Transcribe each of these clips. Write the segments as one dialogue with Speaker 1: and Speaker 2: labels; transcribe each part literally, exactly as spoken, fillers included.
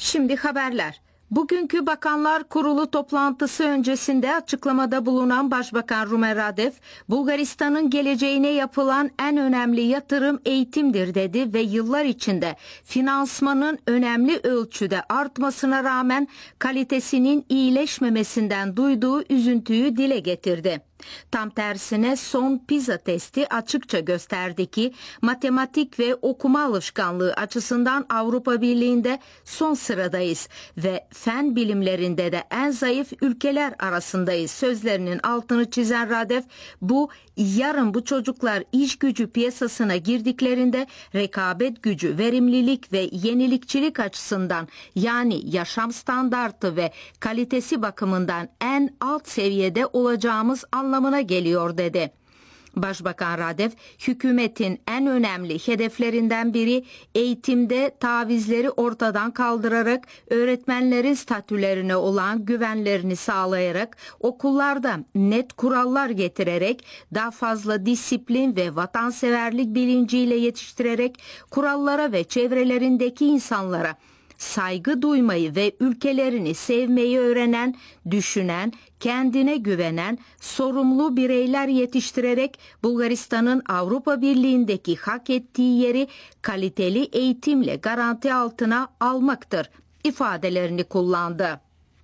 Speaker 1: Şimdi haberler. Bugünkü Bakanlar Kurulu toplantısı öncesinde açıklamada bulunan Başbakan Rumen Radev, Bulgaristan'ın geleceğine yapılan en önemli yatırım eğitimdir dedi ve yıllar içinde finansmanın önemli ölçüde artmasına rağmen kalitesinin iyileşmemesinden duyduğu üzüntüyü dile getirdi. Tam tersine son PISA testi açıkça gösterdi ki matematik ve okuma alışkanlığı açısından Avrupa Birliği'nde son sıradayız ve fen bilimlerinde de en zayıf ülkeler arasındayız sözlerinin altını çizen Radev, bu yarın bu çocuklar iş gücü piyasasına girdiklerinde rekabet gücü, verimlilik ve yenilikçilik açısından yani yaşam standartı ve kalitesi bakımından en alt seviyede olacağımız anlamına geliyor dedi. Başbakan Radev, hükümetin en önemli hedeflerinden biri eğitimde tavizleri ortadan kaldırarak öğretmenlerin statülerine olan güvenlerini sağlayarak okullarda net kurallar getirerek daha fazla disiplin ve vatanseverlik bilinciyle yetiştirerek kurallara ve çevrelerindeki insanlara saygı duymayı ve ülkelerini sevmeyi öğrenen, düşünen, kendine güvenen, sorumlu bireyler yetiştirerek Bulgaristan'ın Avrupa Birliği'ndeki hak ettiği yeri kaliteli eğitimle garanti altına almaktır ifadelerini kullandı.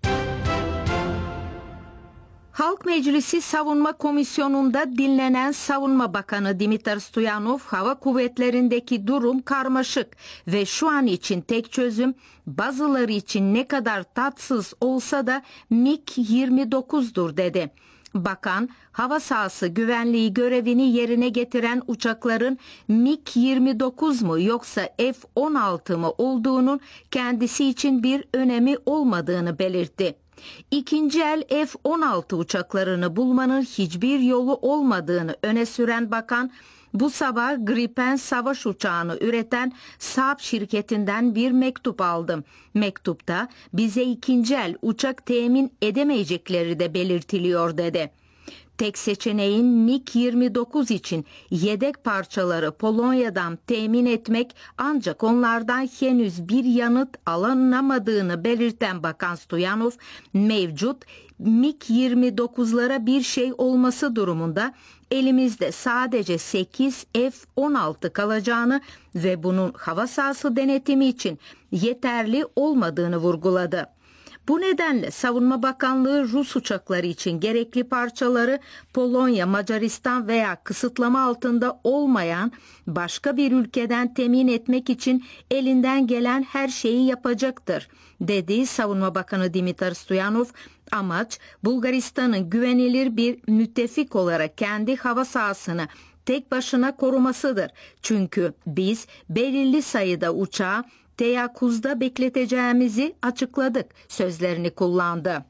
Speaker 1: Halk Meclisi Savunma Komisyonu'nda dinlenen Savunma Bakanı Dimitar Stoyanov, hava kuvvetlerindeki durum karmaşık ve şu an için tek çözüm bazıları için ne kadar tatsız olsa da MiG yirmi dokuz'dur dedi. Bakan, hava sahası güvenliği görevini yerine getiren uçakların MiG yirmi dokuz mu yoksa F on altı mı olduğunun kendisi için bir önemi olmadığını belirtti. İkinci el F on altı uçaklarını bulmanın hiçbir yolu olmadığını öne süren bakan, bu sabah Gripen savaş uçağını üreten Saab şirketinden bir mektup aldım. Mektupta bize ikinci el uçak temin edemeyecekleri de belirtiliyor dedi. Tek seçeneğin MiG yirmi dokuz için yedek parçaları Polonya'dan temin etmek, ancak onlardan henüz bir yanıt alınamadığını belirten Bakan Stoyanov, mevcut MiG yirmi dokuz'lara bir şey olması durumunda elimizde sadece sekiz F on altı kalacağını ve bunun hava sahası denetimi için yeterli olmadığını vurguladı. Bu nedenle Savunma Bakanlığı Rus uçakları için gerekli parçaları Polonya, Macaristan veya kısıtlama altında olmayan başka bir ülkeden temin etmek için elinden gelen her şeyi yapacaktır, dedi Savunma Bakanı Dimitar Stoyanov. Amaç, Bulgaristan'ın güvenilir bir müttefik olarak kendi hava sahasını tek başına korumasıdır. Çünkü biz belirli sayıda uçağı teyakkuzda bekleteceğimizi açıkladık sözlerini kullandı.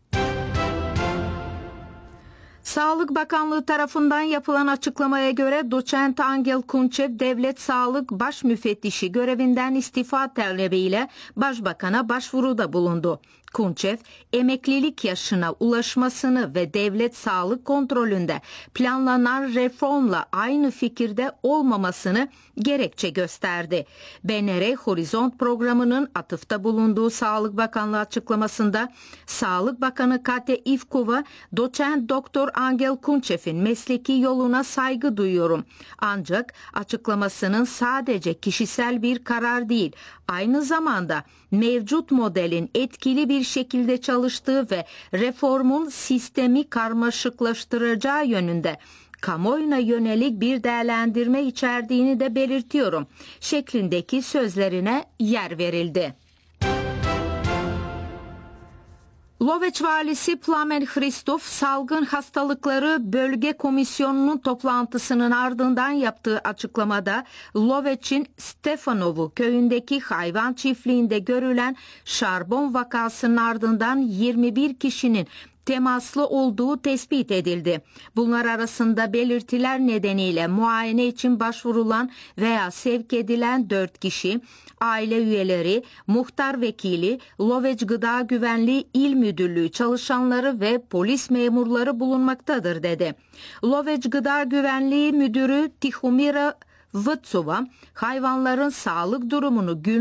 Speaker 1: Sağlık Bakanlığı tarafından yapılan açıklamaya göre Doçent Angel Kunçev Devlet Sağlık Baş Müfettişi görevinden istifa talebiyle Başbakan'a başvuruda bulundu. Kunçev, emeklilik yaşına ulaşmasını ve devlet sağlık kontrolünde planlanan reformla aynı fikirde olmamasını gerekçe gösterdi. B N R Horizont programının atıfta bulunduğu Sağlık Bakanlığı açıklamasında Sağlık Bakanı Katya Ivkova, Doçent Doktor Angel Kunçev'in mesleki yoluna saygı duyuyorum. Ancak açıklamasının sadece kişisel bir karar değil, aynı zamanda mevcut modelin etkili bir şekilde çalıştığı ve reformun sistemi karmaşıklaştıracağı yönünde kamuoyuna yönelik bir değerlendirme içerdiğini de belirtiyorum şeklindeki sözlerine yer verildi. Loveç valisi Plamen Hristov, salgın hastalıkları bölge komisyonunun toplantısının ardından yaptığı açıklamada Loveç'in Stefanovu köyündeki hayvan çiftliğinde görülen şarbon vakasının ardından yirmi bir kişinin temaslı olduğu tespit edildi. Bunlar arasında belirtiler nedeniyle muayene için başvurulan veya sevk edilen dört kişi, aile üyeleri, muhtar vekili, Loveç Gıda Güvenliği İl Müdürlüğü çalışanları ve polis memurları bulunmaktadır dedi. Loveç Gıda Güvenliği Müdürü Tihomira Vıtsova, hayvanların sağlık durumunu gün